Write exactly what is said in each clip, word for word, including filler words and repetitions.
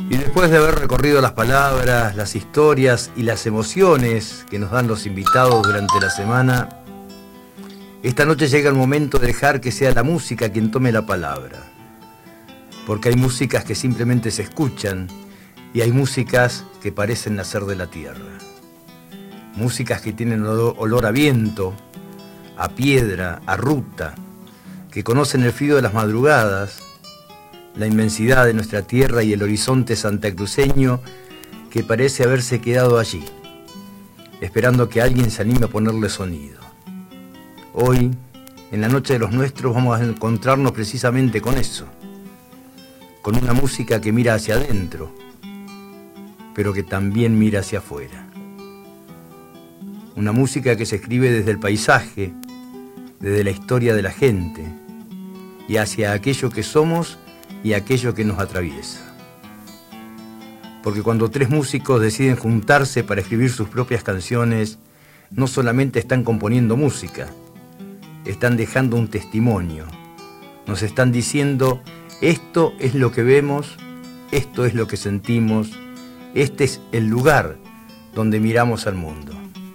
Y después de haber recorrido las palabras, las historias y las emociones que nos dan los invitados durante la semana, esta noche llega el momento de dejar que sea la música quien tome la palabra. Porque hay músicas que simplemente se escuchan y hay músicas que parecen nacer de la tierra. Músicas que tienen olor a viento, a piedra, a ruta, que conocen el frío de las madrugadas, la inmensidad de nuestra tierra y el horizonte santacruceño que parece haberse quedado allí, esperando que alguien se anime a ponerle sonido. Hoy, en la noche de los nuestros, vamos a encontrarnos precisamente con eso, con una música que mira hacia adentro, pero que también mira hacia afuera. Una música que se escribe desde el paisaje, desde la historia de la gente, y hacia aquello que somos y aquello que nos atraviesa. Porque cuando tres músicos deciden juntarse para escribir sus propias canciones, no solamente están componiendo música, están dejando un testimonio. Nos están diciendo, esto es lo que vemos, esto es lo que sentimos, este es el lugar donde miramos al mundo.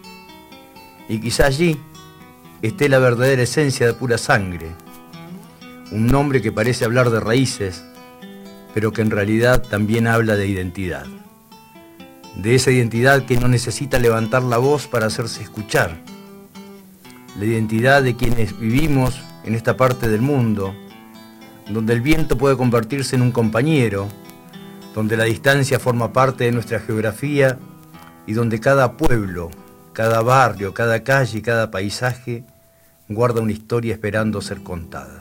Y quizá allí esté la verdadera esencia de Pura Sangre, un nombre que parece hablar de raíces, pero que en realidad también habla de identidad. De esa identidad que no necesita levantar la voz para hacerse escuchar. La identidad de quienes vivimos en esta parte del mundo, donde el viento puede convertirse en un compañero, donde la distancia forma parte de nuestra geografía y donde cada pueblo, cada barrio, cada calle y cada paisaje guarda una historia esperando ser contada.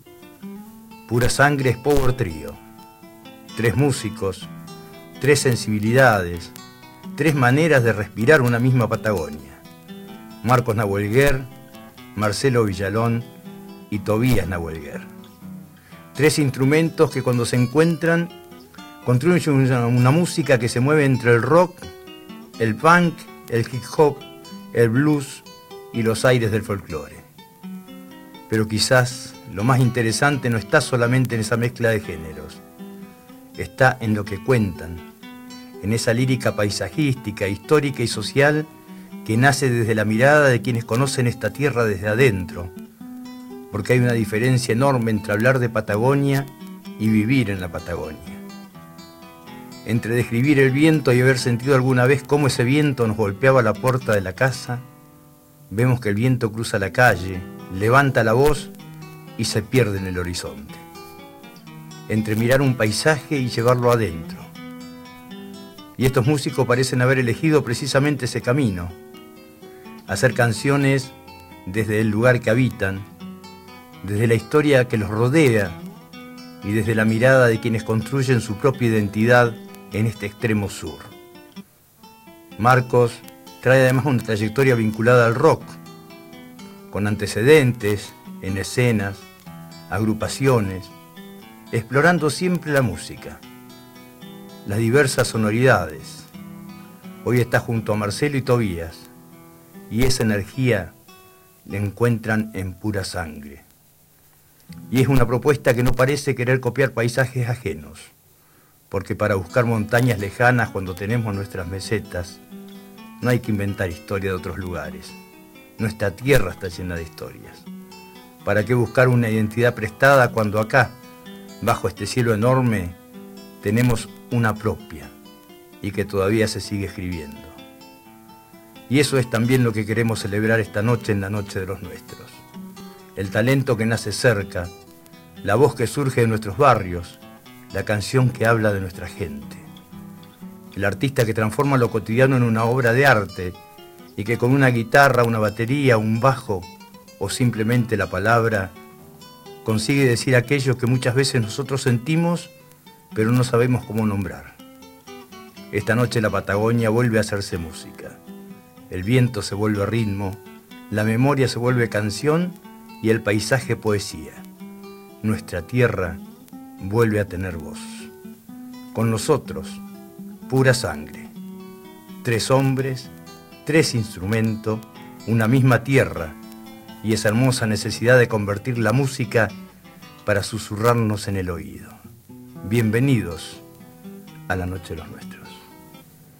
Pura Sangre es Power Trio. Tres músicos, tres sensibilidades, tres maneras de respirar una misma Patagonia. Marcos Nahuelguer, Marcelo Villalón y Tobías Nahuelguer. Tres instrumentos que cuando se encuentran construyen una, una música que se mueve entre el rock, el punk, el hip hop, el blues y los aires del folclore. Pero quizás lo más interesante no está solamente en esa mezcla de géneros, está en lo que cuentan, en esa lírica paisajística, histórica y social que nace desde la mirada de quienes conocen esta tierra desde adentro, porque hay una diferencia enorme entre hablar de Patagonia y vivir en la Patagonia. Entre describir el viento y haber sentido alguna vez cómo ese viento nos golpeaba la puerta de la casa, vemos que el viento cruza la calle, levanta la voz y se pierde en el horizonte. Entre mirar un paisaje y llevarlo adentro. Y estos músicos parecen haber elegido precisamente ese camino. Hacer canciones desde el lugar que habitan, desde la historia que los rodea y desde la mirada de quienes construyen su propia identidad en este extremo sur. Marcos trae además una trayectoria vinculada al rock, con antecedentes en escenas, agrupaciones, explorando siempre la música, las diversas sonoridades. Hoy está junto a Marcelo y Tobías, y esa energía la encuentran en Pura Sangre. Y es una propuesta que no parece querer copiar paisajes ajenos, porque para buscar montañas lejanas cuando tenemos nuestras mesetas, no hay que inventar historia de otros lugares. Nuestra tierra está llena de historias. ¿Para qué buscar una identidad prestada cuando acá, bajo este cielo enorme, tenemos una propia y que todavía se sigue escribiendo? Y eso es también lo que queremos celebrar esta noche en la noche de los nuestros. El talento que nace cerca, la voz que surge de nuestros barrios, la canción que habla de nuestra gente. El artista que transforma lo cotidiano en una obra de arte y que con una guitarra, una batería, un bajo o simplemente la palabra consigue decir aquello que muchas veces nosotros sentimos pero no sabemos cómo nombrar. Esta noche la Patagonia vuelve a hacerse música. El viento se vuelve ritmo, la memoria se vuelve canción y el paisaje poesía. Nuestra tierra vuelve a tener voz. Con nosotros, Pura Sangre. Tres hombres, tres instrumentos, una misma tierra y esa hermosa necesidad de convertir la música para susurrarnos en el oído. Bienvenidos a la noche de los nuestros.